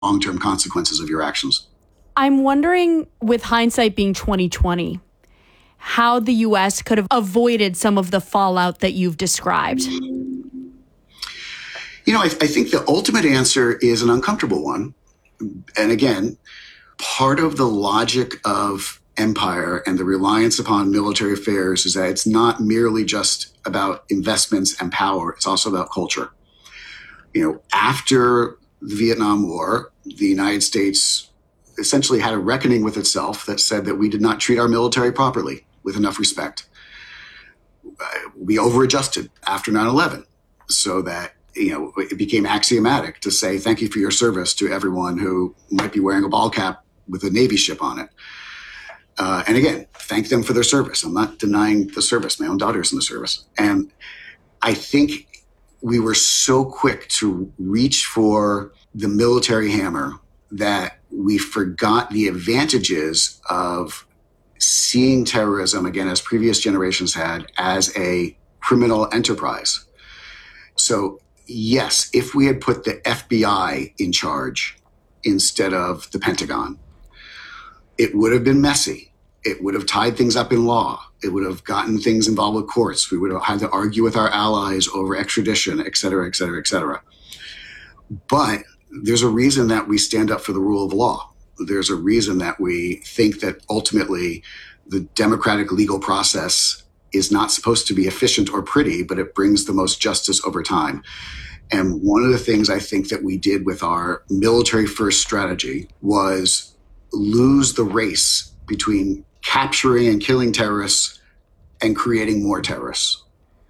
long-term consequences of your actions. I'm wondering, with hindsight being 2020, how the U.S. could have avoided some of the fallout that you've described. I think the ultimate answer is an uncomfortable one. And again, part of the logic of empire and the reliance upon military affairs is that it's not merely just about investments and power. It's also about culture. After the Vietnam War, the United States essentially had a reckoning with itself that said that we did not treat our military properly with enough respect. We over-adjusted after 9/11 so that it became axiomatic to say thank you for your service to everyone who might be wearing a ball cap with a Navy ship on it. And again, thank them for their service. I'm not denying the service. My own daughter's in the service. And I think we were so quick to reach for the military hammer that we forgot the advantages of seeing terrorism, again, as previous generations had, as a criminal enterprise. So yes, if we had put the FBI in charge instead of the Pentagon, it would have been messy. It would have tied things up in law. It would have gotten things involved with courts. We would have had to argue with our allies over extradition, et cetera, et cetera, et cetera. But there's a reason that we stand up for the rule of law. There's a reason that we think that ultimately the democratic legal process is not supposed to be efficient or pretty, but it brings the most justice over time. And one of the things I think that we did with our military first strategy was lose the race between capturing and killing terrorists and creating more terrorists.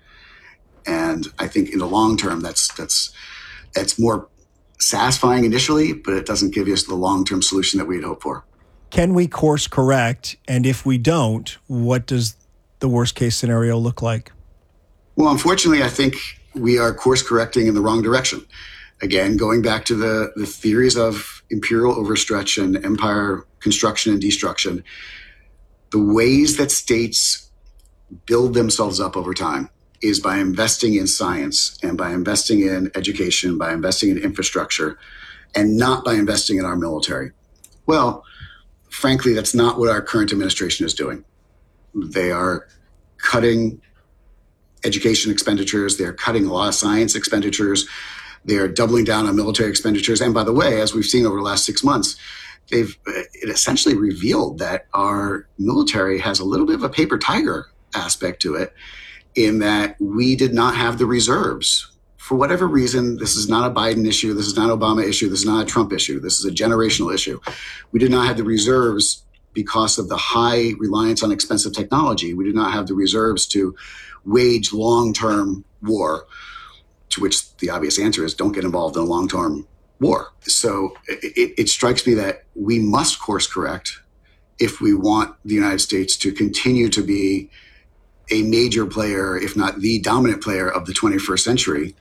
And I think in the long term, that's more satisfying initially, but it doesn't give us the long-term solution that we'd hoped for. Can we course correct? And if we don't, what does the worst case scenario look like? Well, unfortunately, I think we are course correcting in the wrong direction. Again, going back to the theories of imperial overstretch and empire construction and destruction, the ways that states build themselves up over time is by investing in science and by investing in education, by investing in infrastructure, and not by investing in our military. Well, frankly, that's not what our current administration is doing. They are cutting education expenditures. They're cutting a lot of science expenditures. They're doubling down on military expenditures. And by the way, as we've seen over the last 6 months, it essentially revealed that our military has a little bit of a paper tiger aspect to it, in that we did not have the reserves. For whatever reason, this is not a Biden issue, this is not an Obama issue, this is not a Trump issue, this is a generational issue. We did not have the reserves because of the high reliance on expensive technology. We did not have the reserves to wage long-term war, to which the obvious answer is don't get involved in a long-term war. So it strikes me that we must course correct if we want the United States to continue to be a major player, if not the dominant player of the 21st century.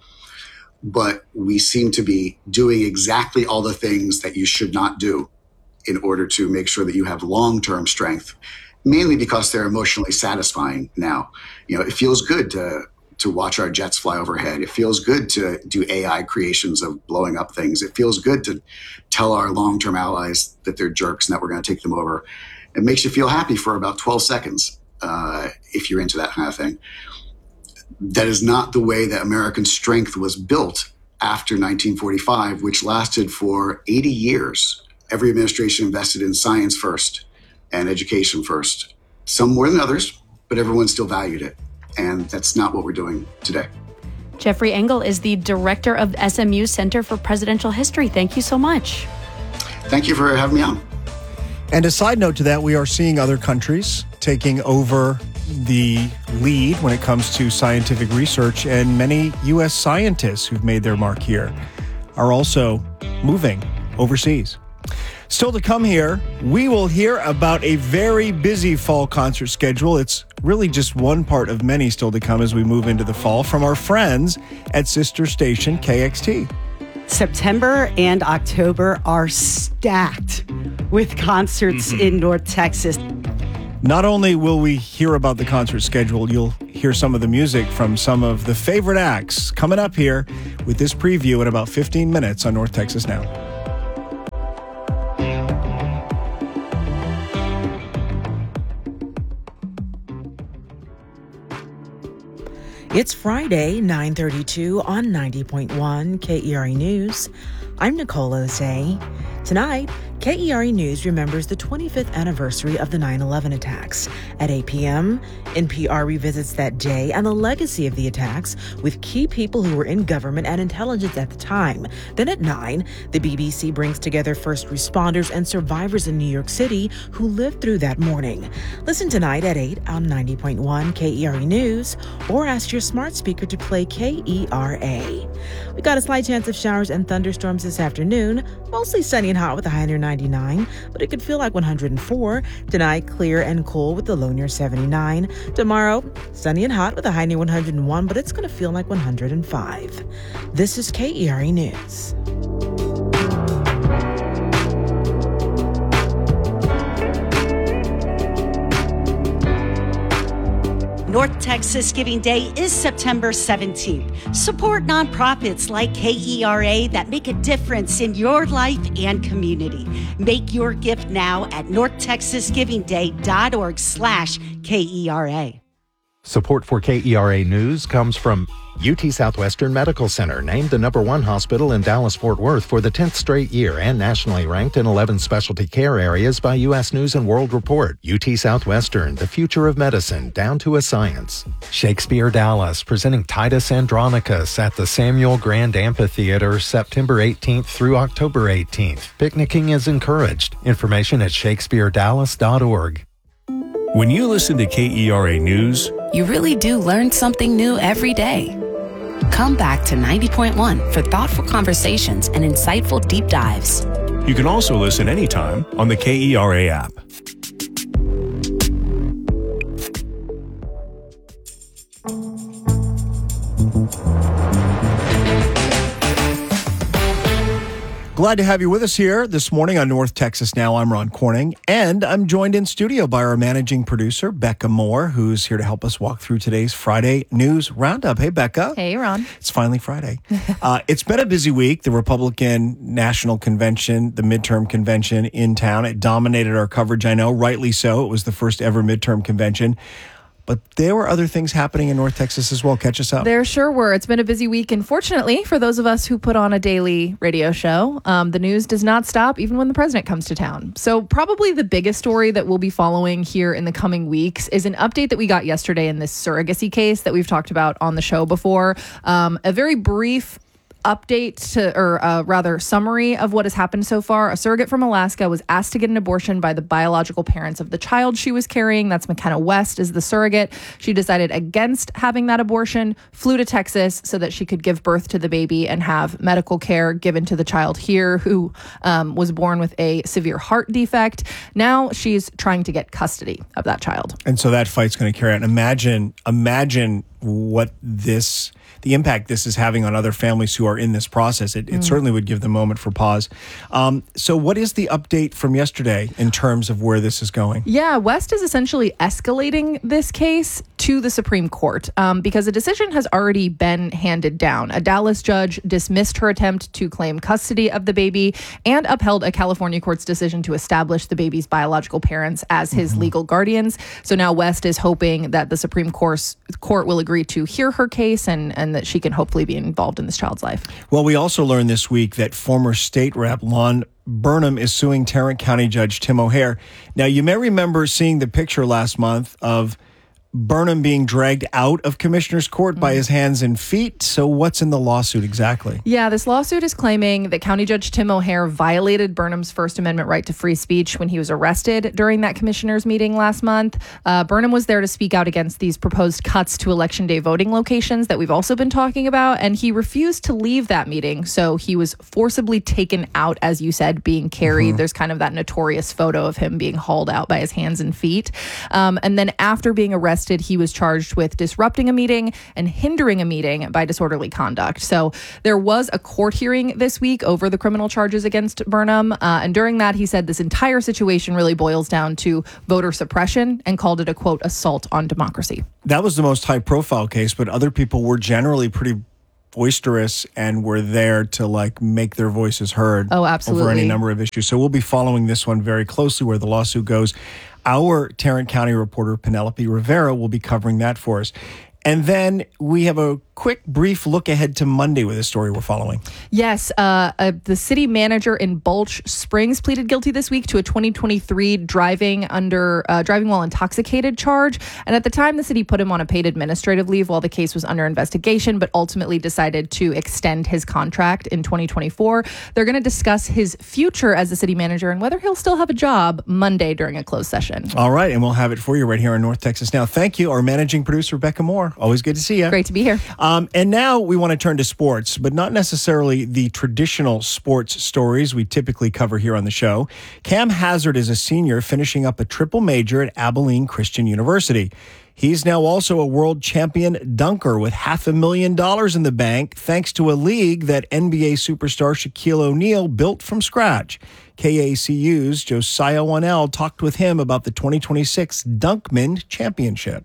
But we seem to be doing exactly all the things that you should not do in order to make sure that you have long-term strength, mainly because they're emotionally satisfying now. It feels good to watch our jets fly overhead. It feels good to do AI creations of blowing up things. It feels good to tell our long-term allies that they're jerks and that we're going to take them over. It makes you feel happy for about 12 seconds. If you're into that kind of thing. That is not the way that American strength was built after 1945, which lasted for 80 years. Every administration invested in science first and education first. Some more than others, but everyone still valued it. And that's not what we're doing today. Jeffrey Engel is the director of SMU's Center for Presidential History. Thank you so much. Thank you for having me on. And a side note to that, we are seeing other countries taking over the lead when it comes to scientific research, and many U.S. scientists who've made their mark here are also moving overseas. Still to come here, we will hear about a very busy fall concert schedule. It's really just one part of many still to come as we move into the fall from our friends at sister station KXT. September and October are stacked with concerts in North Texas. Not only will we hear about the concert schedule, you'll hear some of the music from some of the favorite acts coming up here with this preview in about 15 minutes on North Texas Now. It's Friday, 9:32 on 90.1 KERE News. I'm Nicole Osei. Tonight, KERE News remembers the 25th anniversary of the 9/11 attacks. At 8 p.m., NPR revisits that day and the legacy of the attacks with key people who were in government and intelligence at the time. Then at 9, the BBC brings together first responders and survivors in New York City who lived through that morning. Listen tonight at 8 on 90.1 KERE News or ask your smart speaker to play KERA. We got a slight chance of showers and thunderstorms this afternoon, mostly sunny and hot with a high near 99, but it could feel like 104. Tonight, clear and cool with the low near 79. Tomorrow, sunny and hot with a high near 101, but it's going to feel like 105. This is KERE News. North Texas Giving Day is September 17th. Support nonprofits like KERA that make a difference in your life and community. Make your gift now at northtexasgivingday.org/KERA. Support for KERA News comes from UT Southwestern Medical Center, named the #1 hospital in Dallas-Fort Worth for the 10th straight year and nationally ranked in 11 specialty care areas by U.S. News & World Report. UT Southwestern, the future of medicine, down to a science. Shakespeare Dallas, presenting Titus Andronicus at the Samuel Grand Amphitheater September 18th through October 18th. Picnicking is encouraged. Information at shakespearedallas.org. When you listen to KERA News, you really do learn something new every day. Come back to 90.1 for thoughtful conversations and insightful deep dives. You can also listen anytime on the KERA app. Glad to have you with us here this morning on North Texas Now. I'm Ron Corning, and I'm joined in studio by our managing producer, Becca Moore, who's here to help us walk through today's Friday News Roundup. Hey, Becca. Hey, Ron. It's finally Friday. It's been a busy week. The Republican National Convention, the midterm convention in town, it dominated our coverage, I know, rightly so. It was the first ever midterm convention. But there were other things happening in North Texas as well. Catch us up. There sure were. It's been a busy week. And fortunately, for those of us who put on a daily radio show, the news does not stop even when the president comes to town. So probably the biggest story that we'll be following here in the coming weeks is an update that we got yesterday in this surrogacy case that we've talked about on the show before. A very brief update to, or rather summary of what has happened so far. A surrogate from Alaska was asked to get an abortion by the biological parents of the child she was carrying. That's McKenna West is the surrogate. She decided against having that abortion, flew to Texas so that she could give birth to the baby and have medical care given to the child here, who was born with a severe heart defect. Now she's trying to get custody of that child. And so that fight's going to carry out. Imagine what the impact this is having on other families who are in this process. It certainly would give them a moment for pause. So what is the update from yesterday in terms of where this is going? Yeah, West is essentially escalating this case to the Supreme Court because a decision has already been handed down. A Dallas judge dismissed her attempt to claim custody of the baby and upheld a California court's decision to establish the baby's biological parents as his legal guardians. So now West is hoping that the Supreme Court will agree to hear her case and that she can hopefully be involved in this child's life. Well, we also learned this week that former state rep Lon Burnham is suing Tarrant County Judge Tim O'Hare. Now, you may remember seeing the picture last month of Burnham being dragged out of Commissioner's Court by his hands and feet. So what's in the lawsuit exactly? Yeah, this lawsuit is claiming that County Judge Tim O'Hare violated Burnham's First Amendment right to free speech when he was arrested during that commissioner's meeting last month. Burnham was there to speak out against these proposed cuts to Election Day voting locations that we've also been talking about, and he refused to leave that meeting. So he was forcibly taken out, as you said, being carried. There's kind of that notorious photo of him being hauled out by his hands and feet. And then after being arrested, he was charged with disrupting a meeting and hindering a meeting by disorderly conduct. So there was a court hearing this week over the criminal charges against Burnham. And during that, he said this entire situation really boils down to voter suppression and called it a, quote, assault on democracy. That was the most high profile case, but other people were generally pretty boisterous and were there to make their voices heard. Oh, absolutely. Over any number of issues. So we'll be following this one very closely, where the lawsuit goes. Our Tarrant County reporter, Penelope Rivera, will be covering that for us. And then we have a quick, brief look ahead to Monday with a story we're following. Yes, the city manager in Balch Springs pleaded guilty this week to a 2023 driving while intoxicated charge. And at the time, the city put him on a paid administrative leave while the case was under investigation, but ultimately decided to extend his contract in 2024. They're going to discuss his future as the city manager and whether he'll still have a job Monday during a closed session. All right, and we'll have it for you right here on North Texas Now. Thank you, our managing producer, Rebecca Moore. Always good to see you. Great to be here. And now we want to turn to sports, but not necessarily the traditional sports stories we typically cover here on the show. Cam Hazard is a senior finishing up a triple major at Abilene Christian University. He's now also a world champion dunker with $500,000 in the bank, thanks to a league that NBA superstar Shaquille O'Neal built from scratch. KACU's Josiah Wanell talked with him about the 2026 Dunkman Championship.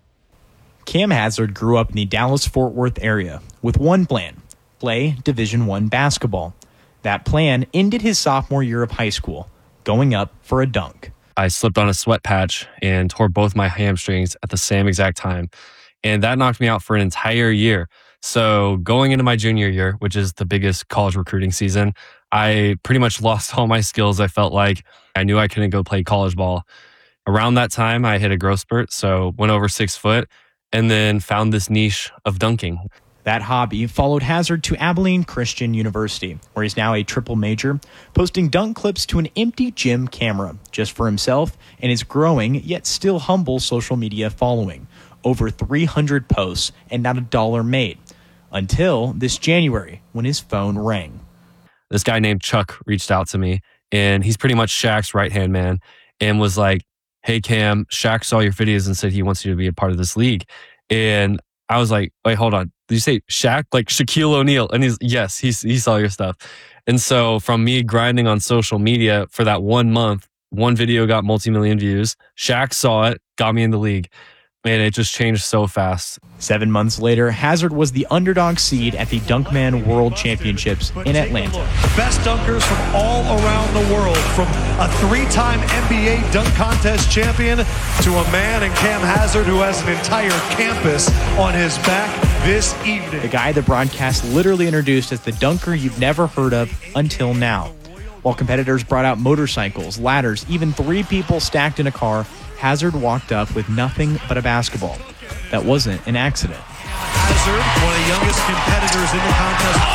Cam Hazard grew up in the Dallas-Fort Worth area with one plan: play Division I basketball. That plan ended his sophomore year of high school, going up for a dunk. I slipped on a sweat patch and tore both my hamstrings at the same exact time. And that knocked me out for an entire year. So going into my junior year, which is the biggest college recruiting season, I pretty much lost all my skills. I felt like I knew I couldn't go play college ball. Around that time, I hit a growth spurt, so went over 6 foot, and then found this niche of dunking. That hobby followed Hazard to Abilene Christian University, where he's now a triple major, posting dunk clips to an empty gym camera just for himself and his growing yet still humble social media following. Over 300 posts and not a dollar made. Until this January, when his phone rang. This guy named Chuck reached out to me, and he's pretty much Shaq's right-hand man, and was like, "Hey, Cam, Shaq saw your videos and said he wants you to be a part of this league." And I was like, "Wait, hold on. Did you say Shaq? Like Shaquille O'Neal?" And yes, he saw your stuff. And so from me grinding on social media for that 1 month, one video got multi-million views. Shaq saw it, got me in the league. Man, it just changed so fast. 7 months later, Hazard was the underdog seed at the Dunkman World Championships in Atlanta. The best dunkers from all around the world, from a 3-time NBA dunk contest champion to a man in Cam Hazard who has an entire campus on his back this evening. The guy the broadcast literally introduced as the dunker you've never heard of until now. While competitors brought out motorcycles, ladders, even 3 people stacked in a car, Hazard walked up with nothing but a basketball. That wasn't an accident. Hazard, one of the youngest competitors in the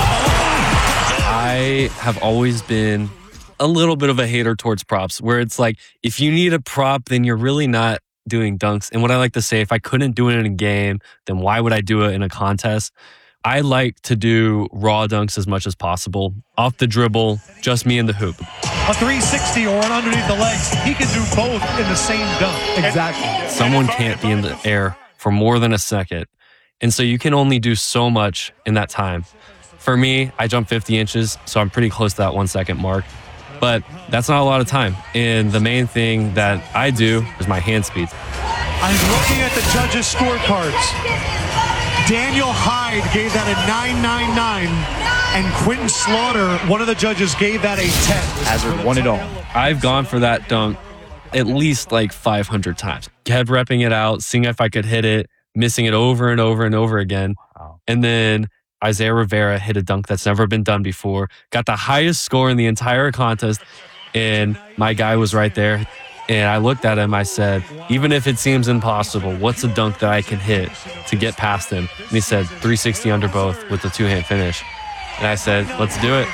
contest. I have always been a little bit of a hater towards props, where it's like, if you need a prop, then you're really not doing dunks. And what I like to say, if I couldn't do it in a game, then why would I do it in a contest? I like to do raw dunks as much as possible. Off the dribble, just me in the hoop. A 360 or an underneath the legs. He can do both in the same dunk. Exactly. Someone can't be in the air for more than a second. And so you can only do so much in that time. For me, I jump 50 inches, so I'm pretty close to that 1 second mark. But that's not a lot of time. And the main thing that I do is my hand speed. I'm looking at the judges' scorecards. Daniel Hyde gave that a 9.99, and Quentin Slaughter, one of the judges, gave that a 10. Hazard won it all. I've gone for that dunk at least like 500 times. Kept repping it out, seeing if I could hit it, missing it over and over and over again. And then Isaiah Rivera hit a dunk that's never been done before, got the highest score in the entire contest, and my guy was right there. And I looked at him, I said, even if it seems impossible, what's a dunk that I can hit to get past him? And he said, 360 under both with the 2-hand finish. And I said, let's do it.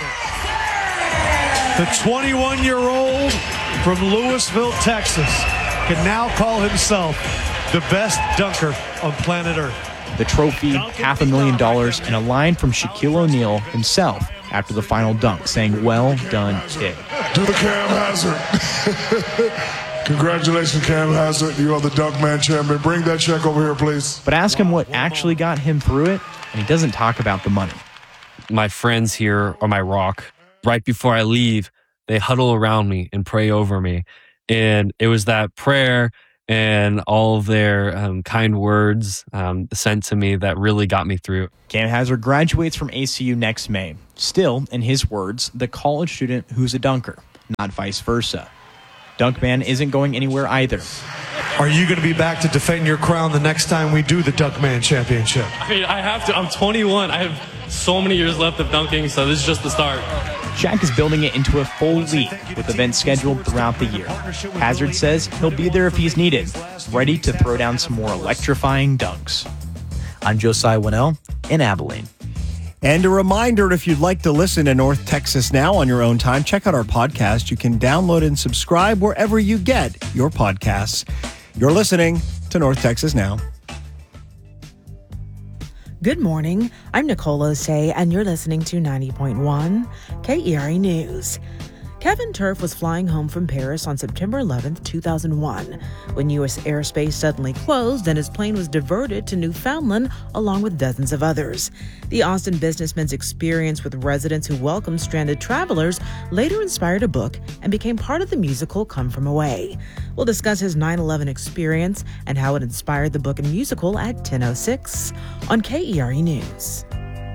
The 21-year-old from Lewisville, Texas, can now call himself the best dunker on planet Earth. The trophy, $500,000, and a line from Shaquille O'Neal himself after the final dunk, saying, "Well done, kid." To the Cam Hazard. Congratulations, Cam Hazard. You are the Dunkman champion. Bring that check over here, please. But ask him what actually got him through it, and he doesn't talk about the money. My friends here are my rock. Right before I leave, they huddle around me and pray over me. And it was that prayer and all of their kind words sent to me that really got me through. Cam Hazard graduates from ACU next May. Still, in his words, the college student who's a dunker, not vice versa. Dunkman isn't going anywhere either. Are you going to be back to defend your crown the next time we do the Dunkman Championship? I mean, I have to. I'm 21. I have so many years left of dunking, so this is just the start. Shaq is building it into a full league with events scheduled throughout the year. Hazard says he'll be there if he's needed, ready to throw down some more electrifying dunks. I'm Josiah Winnell in Abilene. And a reminder, if you'd like to listen to North Texas Now on your own time, check out our podcast. You can download and subscribe wherever you get your podcasts. You're listening to North Texas Now. Good morning. I'm Nicole Osei, and you're listening to 90.1 KERA News. Kevin Turf was flying home from Paris on September 11, 2001, when U.S. airspace suddenly closed and his plane was diverted to Newfoundland along with dozens of others. The Austin businessman's experience with residents who welcomed stranded travelers later inspired a book and became part of the musical Come From Away. We'll discuss his 9/11 experience and how it inspired the book and musical at 10:06 on KERA News.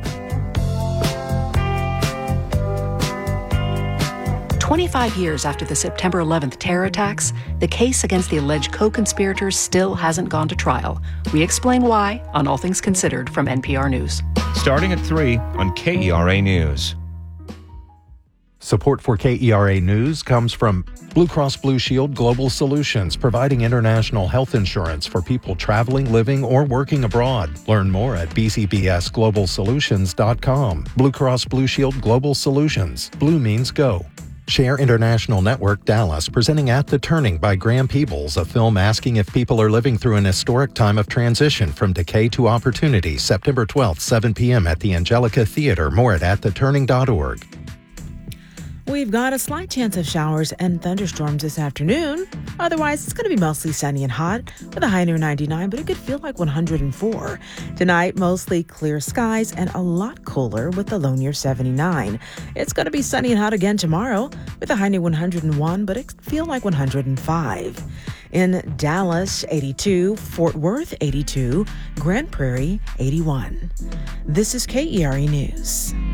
25 years after the September 11th terror attacks, the case against the alleged co-conspirators still hasn't gone to trial. We explain why on All Things Considered from NPR News. Starting at 3 on KERA News. Support for KERA News comes from Blue Cross Blue Shield Global Solutions, providing international health insurance for people traveling, living, or working abroad. Learn more at bcbsglobalsolutions.com. Blue Cross Blue Shield Global Solutions. Blue means go. Share International Network Dallas, presenting At the Turning by Graham Peebles, a film asking if people are living through an historic time of transition from decay to opportunity. September 12th, 7 p.m. at the Angelica Theater. More at attheturning.org. We've got a slight chance of showers and thunderstorms this afternoon. Otherwise, it's going to be mostly sunny and hot with a high near 99, but it could feel like 104. Tonight, mostly clear skies and a lot cooler with a low near 79. It's going to be sunny and hot again tomorrow with a high near 101, but it could feel like 105. In Dallas, 82, Fort Worth, 82, Grand Prairie, 81. This is KERA News.